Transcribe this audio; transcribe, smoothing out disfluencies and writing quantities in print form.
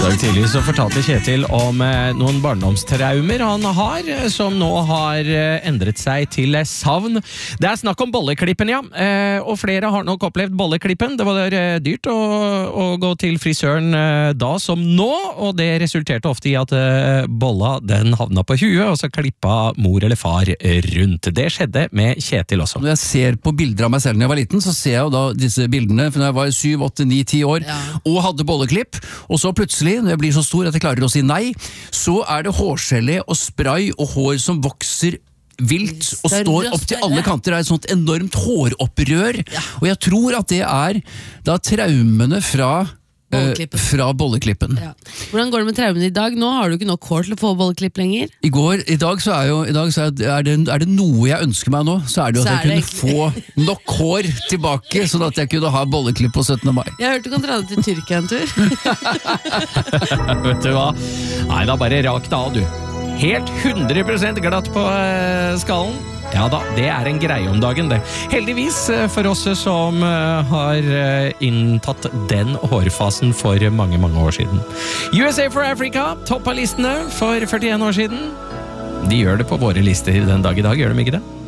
dag tidlig så fortalte Kjetil om noen barndomstraumer han har, som nå har endret seg til savn. Det er snakk om bolleklippen, ja. Og flere har nok opplevd bolleklippen. Det var dyrt å gå til frisøren da som nå, og det resulterte ofte i at bolla den havna på huet, og så klippa mor eller far rundt. Det skjedde med Kjetil også. Når jeg ser på bilder av meg selv når jeg var liten, så ser jeg jo da disse bildene når jeg var 7, 8, 9, 10 år, og hadde bolleklipp, og så plutselig, når jeg blir så stor at jeg klarer å si nei, så er det hårgelé og spray og hår som vokser vilt og står opp til alle kanter. Det er et sånt enormt håropprør, og jeg tror at det er da traumene fra bolleklippen. Ja. Hvordan går det med traumene i dag? Nå har du ikke nok hår til å få bolleklipp lenger. I dag så er det noe jeg ønsker meg nå, så er det jo at jeg kunne få nok hår tilbake, sånn at jeg kunne ha bolleklipp på 17. mai. Jeg hørte du kan dra deg til Tyrkia en tur. Vet du hva? Nei, da bare rak deg av, du. Helt 100% glatt på skallen. Ja da, det er en greie om dagen det. Heldigvis for oss som har inntatt den hårfasen for mange, mange år siden. USA for Africa, topp av listene for 41 år siden. De gjør det på våre lister den dag i dag, gjør de ikke det?